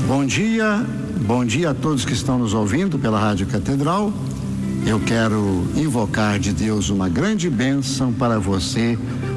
Bom dia a todos que estão nos ouvindo pela Rádio Catedral. Eu quero invocar de Deus uma grande bênção para você